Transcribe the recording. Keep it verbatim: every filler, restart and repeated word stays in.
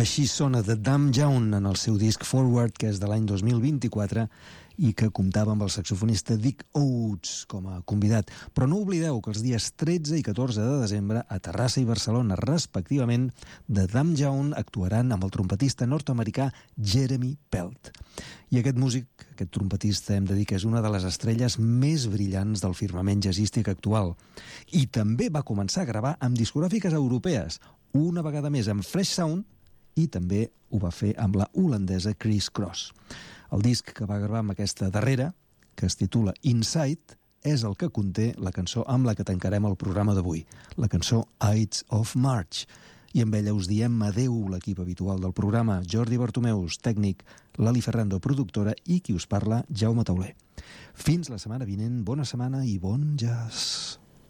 Així sona The Dumb Jaun en el seu disc Forward, que és de l'any dos mil vint-i-quatre i que comptava amb el saxofonista Dick Oates com a convidat. Però no oblideu que els dies tretze i catorze de desembre a Terrassa i Barcelona, respectivament, The Dumb Jaun actuaran amb el trompetista nord-americà Jeremy Pelt. I aquest músic, aquest trompetista, hem de dir que és una de les estrelles més brillants del firmament jazzístic actual. I també va començar a gravar amb discogràfiques europees, una vegada més amb Fresh Sound, i també ho va fer amb la holandesa Criss Cross. El disc que va gravar amb aquesta darrera, que es titula Inside, és el que conté la cançó amb la que tancarem el programa d'avui, la cançó Ides of March. I amb ella us diem adeu, l'equip habitual del programa, Jordi Bartomeus, tècnic, Lali Ferrando, productora, i qui us parla, Jaume Tauler. Fins la setmana vinent, bona setmana i bon jazz.